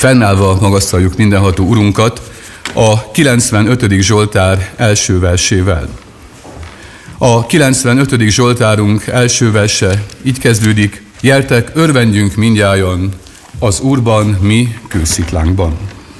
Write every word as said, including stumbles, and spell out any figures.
Fennállva magasztaljuk mindenható Urunkat a kilencvenötödik Zsoltár első versével. A kilencvenötödik Zsoltárunk első verse így kezdődik: Gyertek, örvendjünk mindnyájan az Úrban, mi kősziklánkban.